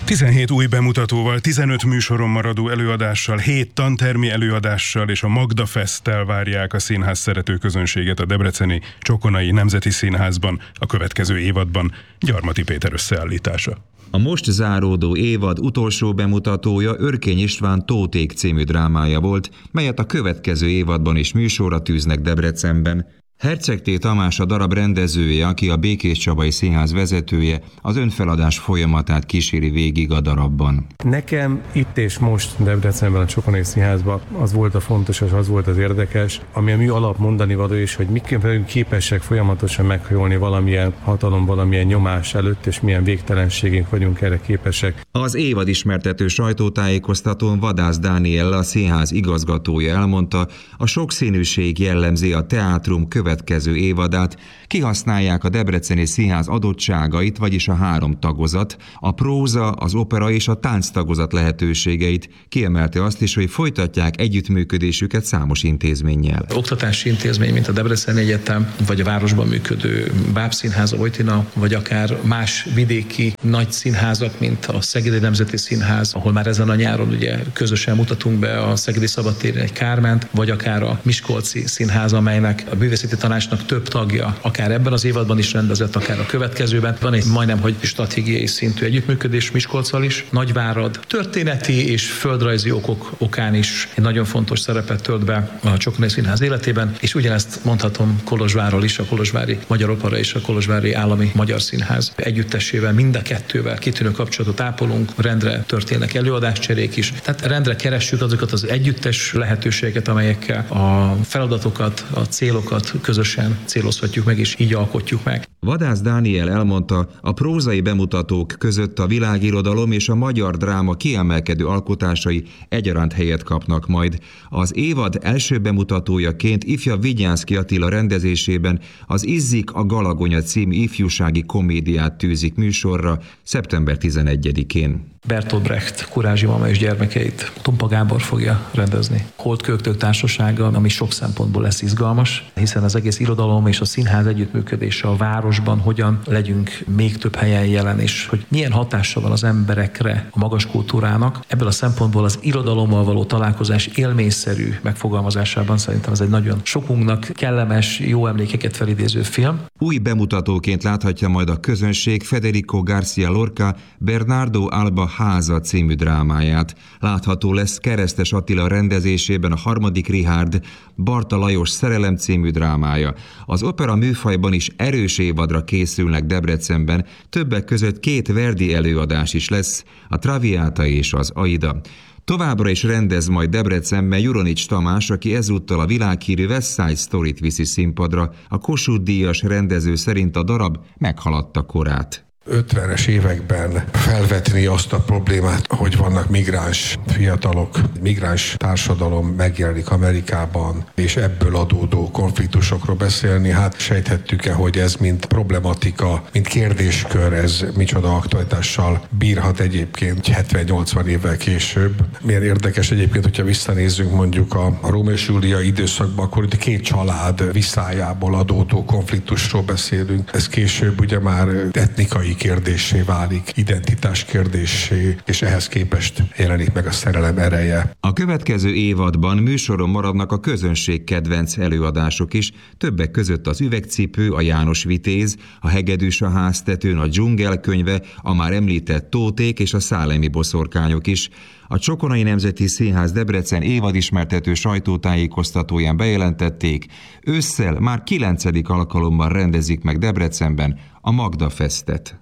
17 új bemutatóval, 15 műsoron maradó előadással, 7 tantermi előadással és a Magda Festtel várják a színház szerető közönséget a debreceni Csokonai Nemzeti Színházban a következő évadban. Gyarmati Péter összeállítása. A most záródó évad utolsó bemutatója Örkény István Tóték című drámája volt, melyet a következő évadban is műsorra tűznek Debrecenben. Herceg T. Tamás a darab rendezője, aki a Békéscsabai Színház vezetője, az önfeladás folyamatát kíséri végig a darabban. Nekem itt és most Debrecenben, a Csokonai Színházban az volt a fontos, és az volt az érdekes, ami a mű alap mondani való is, hogy miként vagyunk képesek folyamatosan meghajolni valamilyen hatalom, valamilyen nyomás előtt, és milyen végtelenségünk vagyunk erre képesek. Az évad ismertető sajtótájékoztatón Vadász Dániel, a színház igazgatója elmondta, a sokszínűség jellemzi a teátrum következő évadát, kihasználják a Debreceni Színház adottságait, vagyis a 3 tagozat, a próza, az opera és a tánc tagozat lehetőségeit. Kiemelte azt is, hogy folytatják együttműködésüket számos intézménnyel. Oktatási intézmény, mint a Debreceni Egyetem, vagy a városban működő Bábszínház, a Vojtina, vagy akár más vidéki nagy színházak, mint a Szegedi Nemzeti Színház, ahol már ezen a nyáron ugye közösen mutatunk be a Szegedi Szabadtéren egy Kárment, vagy akár a Miskolci Színház, amelynek a művészeti tanácsnak több tagja, akár ebben az évadban is rendezett, akár a következőben. Van egy majdnem, hogy stratégiai szintű együttműködés Miskolccal is. Nagyvárad történeti és földrajzi okok okán is egy nagyon fontos szerepet tölt be a Csokonai Színház életében, és ugyanezt mondhatom Kolozsvárról is, a Kolozsvári Magyar Opera és a Kolozsvári Állami Magyar Színház együttesével, mind a kettővel kitűnő kapcsolatot ápolunk, rendre történnek előadáscserék is. Tehát rendre keressük azokat az együttes lehetőségeket, amelyekkel a feladatokat, a célokat közösen célozhatjuk meg, és így alkotjuk meg. Vadász Dániel elmondta, a prózai bemutatók között a világirodalom és a magyar dráma kiemelkedő alkotásai egyaránt helyet kapnak majd. Az évad első bemutatójaként ifja Vigyánszky Attila rendezésében az Izzik a Galagonya című ifjúsági komédiát tűzik műsorra szeptember 11-én. Bertolt Brecht Kurázsi mama és gyermekeit Tompa Gábor fogja rendezni. Holt Költők Társasága, ami sok szempontból lesz izgalmas, hiszen az egész irodalom és a színház együttműködése a városban hogyan legyünk még több helyen jelen, és hogy milyen hatása van az emberekre a magas kultúrának. Ebből a szempontból az irodalommal való találkozás élményszerű megfogalmazásában szerintem ez egy nagyon sokunknak kellemes, jó emlékeket felidéző film. Új bemutatóként láthatja majd a közönség Federico García Lorca Bernardo Alba Háza című drámáját. Látható lesz Keresztes Attila rendezésében a 3. Richárd Barta Lajos Szerelem című drámája. Az opera műfajban is erős évadra készülnek Debrecenben, többek között 2 Verdi előadás is lesz, a Traviata és az Aida. Továbbra is rendez majd Debrecenben Juronics Tamás, aki ezúttal a világhírű West Side Story-t viszi színpadra. A Kossuth-díjas rendező szerint a darab meghaladta korát. 50-es években felvetni azt a problémát, hogy vannak migráns fiatalok, migráns társadalom megjelenik Amerikában, és ebből adódó konfliktusokról beszélni, hát sejthettük-e, hogy ez mint problematika, mint kérdéskör, ez micsoda aktualitással bírhat egyébként 70-80 évvel később. Milyen érdekes egyébként, hogyha visszanézzünk mondjuk a Rómeó és Júlia időszakban, akkor itt 2 család viszályából adódó konfliktusról beszélünk. Ez később ugye már etnikai kérdéssé válik, identitás kérdéssé, és ehhez képest jelenik meg a szerelem ereje. A következő évadban műsoron maradnak a közönség kedvenc előadások is, többek között az Üvegcipő, a János Vitéz, a Hegedűs a háztetőn, a Dzsungel könyve, a már említett Tóték és a Szálemi boszorkányok is. A Csokonai Nemzeti Színház Debrecen évadismertető sajtótájékoztatóján bejelentették, ősszel már 9. alkalommal rendezik meg Debrecenben a Magda Festet.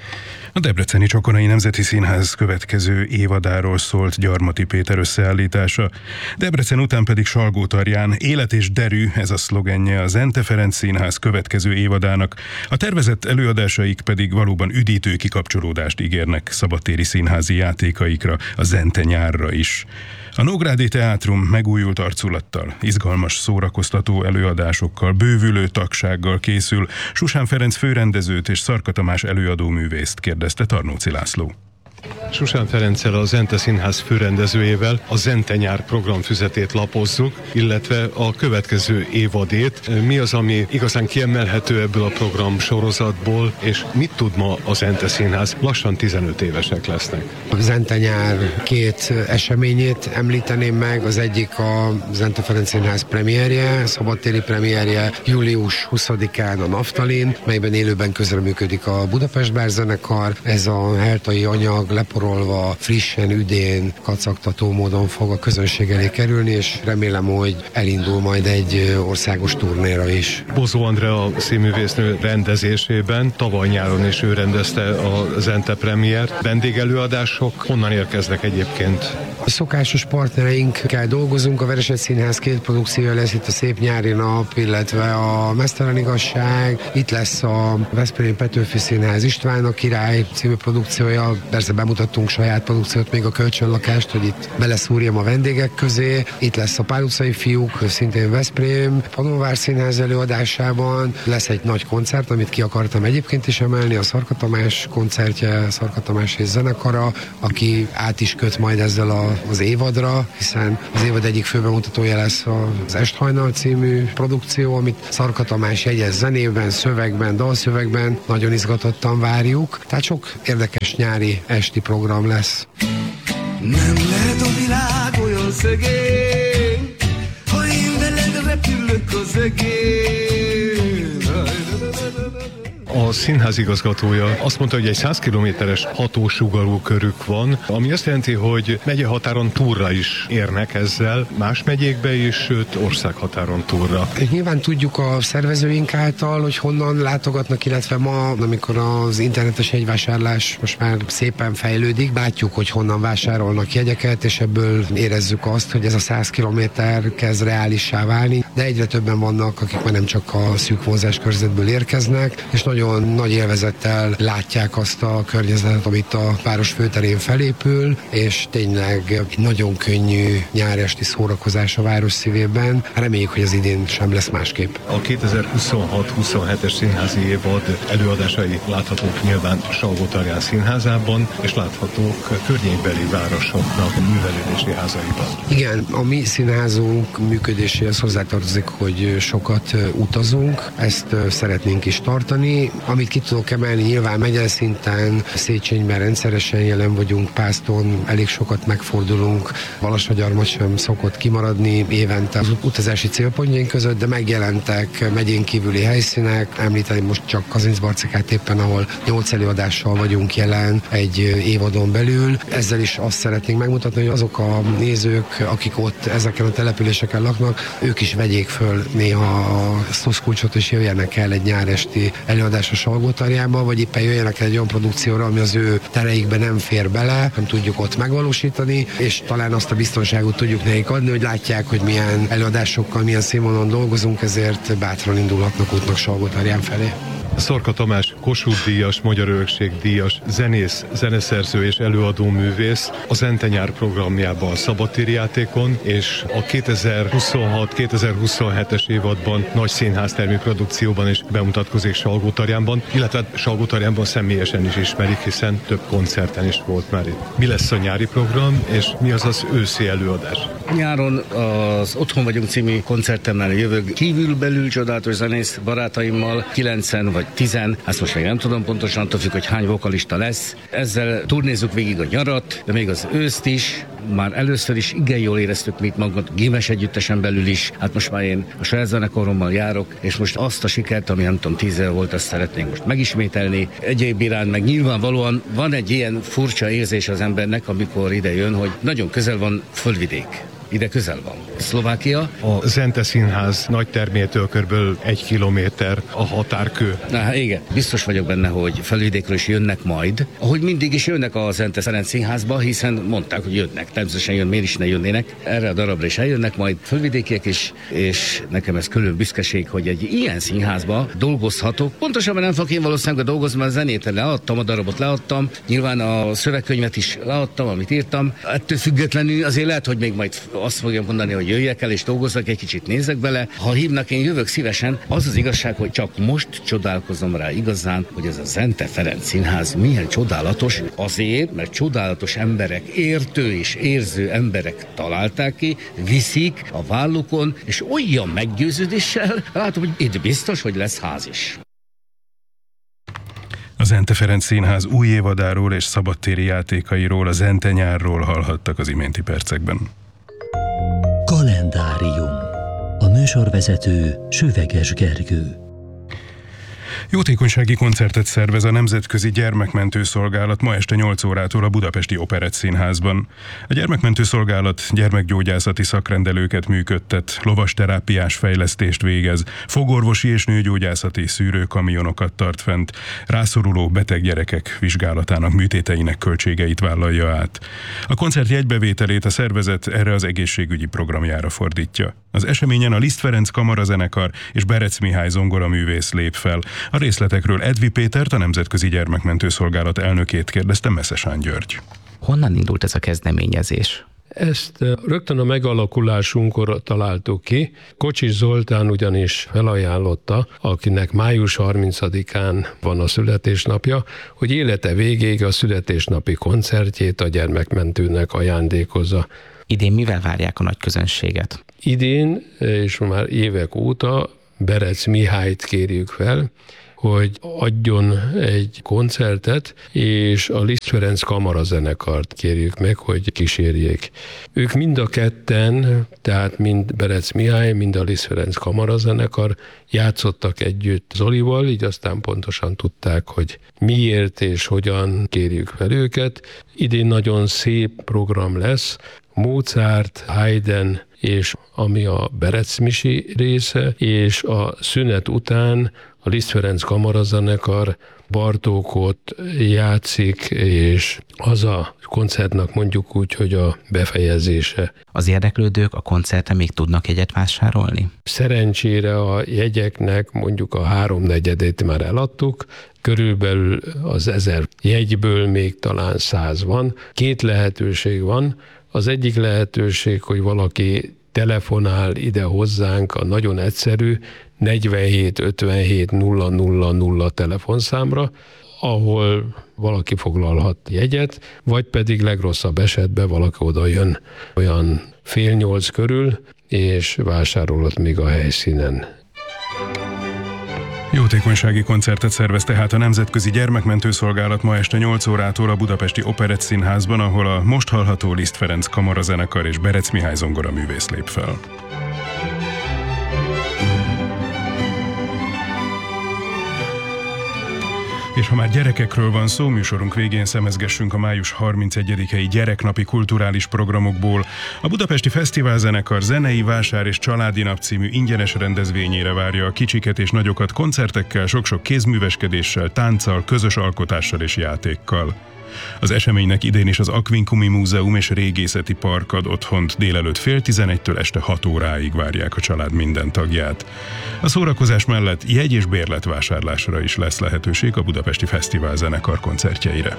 A Debreceni Csokonai Nemzeti Színház következő évadáról szólt Gyarmati Péter összeállítása. Debrecen után pedig Salgótarján élet és derű, ez a szlogenje a Zente Ferenc Színház következő évadának. A tervezett előadásaik pedig valóban üdítő kikapcsolódást ígérnek szabadtéri színházi játékaikra, a Zente nyárra is. A Nógrádi Teátrum megújult arculattal, izgalmas szórakoztató előadásokkal, bővülő tagsággal készül. Susán Ferenc főrendezőt és Szarka Tamás előadóművészt kérdezte Tarnóci László. Susán Ferenccel, a Zente Színház főrendezőjével a Zente nyár programfüzetét lapozzuk, illetve a következő évadét. Mi az, ami igazán kiemelhető ebből a program sorozatból, és mit tud ma a Zente Színház? Lassan 15 évesek lesznek. A Zente nyár két eseményét említeném meg. Az egyik a Zente Ferenc Színház premierje, szabadtéri premierje július 20-án a Naftalin, melyben élőben közreműködik a Budapest Bárzenekar. Ez a heltai anyag leporolva, frissen, üdén, kacagtató módon fog a közönség elé kerülni, és remélem, hogy elindul majd egy országos turnéra is. Bozó Andrea színművésznő rendezésében tavaly nyáron is ő rendezte a Zente premiért. Vendégelőadások honnan érkeznek egyébként? A szokásos partnereinkkel dolgozunk, a Veresett Színház két produkciója lesz, itt a Szép nyári nap, illetve a Meztelen igazság, itt lesz a Veszprém Petőfi Színház István a király című produkciója, persze bemutattunk saját produkciót, még a Kölcsönlakást, hogy itt beleszúrjam a vendégek közé, itt lesz a Pál utcai fiúk, szintén Veszprém, Pannonvár Színház előadásában, lesz egy nagy koncert, amit ki akartam egyébként is emelni, a Szarka Tamás koncertje, Szarka Tamás és zenekara, aki át is köt majd ezzel az évadra, hiszen az évad egyik főbemutatója lesz az Esthajnal című produkció, amit Szarka Tamás jegyez zenében, szövegben, dalszövegben, nagyon izgatottan várjuk, tehát sok érdekes nyári esti program lesz. Nem lehet a világ olyan szegény, ha én veled repülök az egér. A színház igazgatója azt mondta, hogy egy 100 kilométeres hatósugarú körük van, ami azt jelenti, hogy megyehatáron túlra is érnek ezzel, más megyékbe is, sőt országhatáron túlra. Nyilván tudjuk a szervezőink által, hogy honnan látogatnak, illetve ma, amikor az internetes jegyvásárlás most már szépen fejlődik, látjuk, hogy honnan vásárolnak jegyeket, és ebből érezzük azt, hogy ez a 100 kilométer kezd reálissá válni, de egyre többen vannak, akik már nem csak a szűk vonzáskörzetből érkeznek, és nagyon nagy élvezettel látják azt a környezetet, amit a város főterén felépül, és tényleg nagyon könnyű nyáresti szórakozás a város szívében. Reméljük, hogy az idén sem lesz másképp. A 2026-27-es színházi évad előadásai láthatók nyilván Salgótarján színházában, és láthatók környékbeli városoknak művelődési házaiban. Igen, a mi színházunk működéséhez hozzátartozik, hogy sokat utazunk, ezt szeretnénk is tartani. Amit ki tudok emelni, nyilván megyeszinten, Széchenyben rendszeresen jelen vagyunk, Pászton elég sokat megfordulunk, Balassagyarmat sem szokott kimaradni évente az utazási célpontjaink között, de megjelentek megyén kívüli helyszínek, említeni most csak Kazincbarcikát éppen, ahol 8 előadással vagyunk jelen egy évadon belül. Ezzel is azt szeretnénk megmutatni, hogy azok a nézők, akik ott ezeken a településeken laknak, ők is vegyék föl néha a sztuszkulcsot, és jöjjenek el egy nyáresti előadás a Salgótarjánba, vagy éppen jöjjenek egy olyan produkcióra, ami az ő tereikbe nem fér bele, nem tudjuk ott megvalósítani, és talán azt a biztonságot tudjuk nekik adni, hogy látják, hogy milyen előadásokkal, milyen színvonalon dolgozunk, ezért bátran indulhatnak útnak Salgótarján felé. Szarka Tamás Kossuth-díjas, Magyar Örökség díjas, zenész, zeneszerző és előadó művész a Zente nyár programjában a szabadtéri játékon, és a 2026-2027-es évadban nagy színháztermi produkcióban is bemutatkozik Salgótarjánban, illetve Salgótarjánban személyesen is ismerik, hiszen több koncerten is volt már itt. Mi lesz a nyári program, és mi az az őszi előadás? Nyáron az Otthon vagyunk című koncertemmel jövök, kívülbelül csodálatos zenész barátaimmal, 9 vagy 10, ezt most még nem tudom pontosan, attól függ, hogy hány vokalista lesz. Ezzel turnézzuk végig a nyarat, de még az őszt is. Már először is igen jól éreztük mi itt magunkat, Gimes együttesen belül is. Hát most már én a saját zenekarommal járok, és most azt a sikert, ami nem tudom 10 éve volt, azt szeretnénk most megismételni. Egyéb iránt meg nyilvánvalóan van egy ilyen furcsa érzés az embernek, amikor ide jön, hogy nagyon közel van Földvidék. Ide közel van. Szlovákia. A Zente Színház nagy termétől körülbelül 1 kilométer a határkő. Na, igen, biztos vagyok benne, hogy Felvidékről is jönnek majd. Ahogy mindig is jönnek a Zente Ferenc Színházba, hiszen mondták, hogy jönnek. Természetesen jön, miért is ne jönnének. Erre a darabra is eljönnek majd fölvidékiek is, és nekem ez külön büszkeség, hogy egy ilyen színházba dolgozhatok. Pontosabban nem fogok én valószínűleg dolgozni, mert a zenét leadtam, a darabot leadtam, nyilván a szövegkönyvet is leadtam, amit írtam. Ettől függetlenül azért lehet, hogy még majd azt fogja mondani, hogy jöjjek el és dolgozzak, egy kicsit nézzek bele. Ha hívnak, én jövök szívesen. Az az igazság, hogy csak most csodálkozom rá igazán, hogy ez a Zente Ferenc Színház milyen csodálatos. Azért, mert csodálatos emberek, értő és érző emberek találták ki, viszik a vállukon, és olyan meggyőződéssel látom, hogy itt biztos, hogy lesz ház is. A Zente Ferenc Színház új évadáról és szabadtéri játékairól, a Zente nyárról hallhattak az iménti percekben. Kalendárium. A műsorvezető Süveges Gergő. Jótékonysági koncertet szervez a Nemzetközi Gyermekmentő Szolgálat ma este 8 órától a Budapesti Operettszínházban. A Gyermekmentő Szolgálat gyermekgyógyászati szakrendelőket működtet, lovasterápiás fejlesztést végez, fogorvosi és nőgyógyászati szűrőkamionokat tart fent, rászoruló beteg gyerekek vizsgálatának, műtéteinek költségeit vállalja át. A koncert jegybevételét a szervezet erre az egészségügyi programjára fordítja. Az eseményen a Liszt Ferenc Kamarazenekar és Berec Mihály zongoraművész lép fel. A részletekről Edvi Pétert, a Nemzetközi Gyermekmentő Szolgálat elnökét kérdezte Meszesán György. Honnan indult ez a kezdeményezés? Ezt rögtön a megalakulásunkkor találtuk ki. Kocsis Zoltán ugyanis felajánlotta, akinek május 30-án van a születésnapja, hogy élete végéig a születésnapi koncertjét a gyermekmentőnek ajándékozza. Idén mivel várják a nagy közönséget? Idén, és már évek óta Berec Mihályt kérjük fel, hogy adjon egy koncertet, és a Liszt Ferenc Kamarazenekart kérjük meg, hogy kísérjék. Ők mind a ketten, tehát mind Berec Mihály, mind a Liszt Ferenc Kamarazenekar játszottak együtt Zolival, így aztán pontosan tudták, hogy miért és hogyan kérjük fel őket. Idén nagyon szép program lesz, Mozart, Haydn, és ami a Berec Misi része, és a szünet után a Liszt Ferenc Kamarazenekar Bartókot játszik, és az a koncertnak mondjuk úgy, hogy a befejezése. Az érdeklődők a koncertre még tudnak jegyet vásárolni? Szerencsére a jegyeknek mondjuk a 3/4-ét már eladtuk, körülbelül az 1000 jegyből még talán 100 van. 2 lehetőség van. Az egyik lehetőség, hogy valaki telefonál ide hozzánk a nagyon egyszerű 47 57 000 telefonszámra, ahol valaki foglalhat jegyet, vagy pedig legrosszabb esetben valaki oda jön olyan 7:30 körül, és vásárolhat még a helyszínen. Jótékonysági koncertet szervez tehát a Nemzetközi Gyermekmentő Szolgálat ma este 8 órától a Budapesti Operettszínházban, ahol a most hallható Liszt Ferenc Kamarazenekar és Berec Mihály zongoraművész lép fel. És ha már gyerekekről van szó, műsorunk végén szemezgessünk a május 31-i gyereknapi kulturális programokból. A Budapesti Fesztiválzenekar zenei, vásár és családi nap című ingyenes rendezvényére várja a kicsiket és nagyokat koncertekkel, sok-sok kézműveskedéssel, tánccal, közös alkotással és játékkal. Az eseménynek idén is az Aquincumi Múzeum és Régészeti Park ad otthont, délelőtt 10:30-től este 6 óráig várják a család minden tagját. A szórakozás mellett jegy- és bérletvásárlásra is lesz lehetőség a Budapesti Fesztiválzenekar koncertjeire.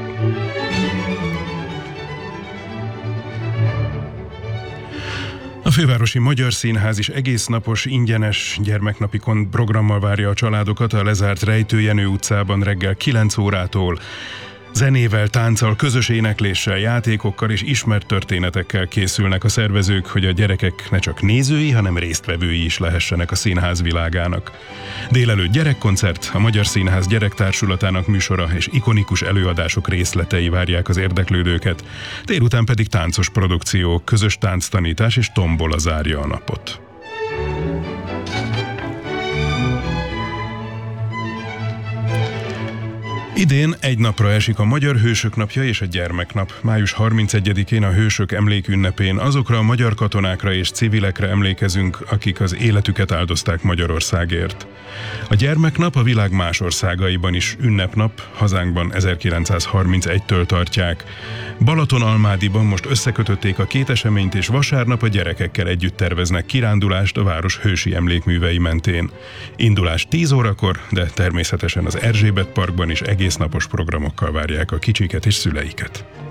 A Fővárosi Magyar Színház is egésznapos, ingyenes gyermeknapi programmal várja a családokat a lezárt Rejtő Jenő utcában reggel 9 órától. Zenével, tánccal, közös énekléssel, játékokkal és ismert történetekkel készülnek a szervezők, hogy a gyerekek ne csak nézői, hanem résztvevői is lehessenek a színház világának. Délelőtt gyerekkoncert, a Magyar Színház gyerektársulatának műsora és ikonikus előadások részletei várják az érdeklődőket. Délután pedig táncos produkciók, közös tánctanítás és tombola zárja a napot. Idén egy napra esik a Magyar Hősök Napja és a Gyermeknap. Május 31-én a Hősök emlékünnepén azokra a magyar katonákra és civilekre emlékezünk, akik az életüket áldozták Magyarországért. A Gyermeknap a világ más országaiban is ünnepnap, hazánkban 1931-től tartják. Balatonalmádiban most összekötötték a két eseményt, és vasárnap a gyerekekkel együtt terveznek kirándulást a város hősi emlékművei mentén. Indulás 10 órakor, de természetesen az Erzsébet Parkban is egésznapos programokkal várják a kicsiket és szüleiket.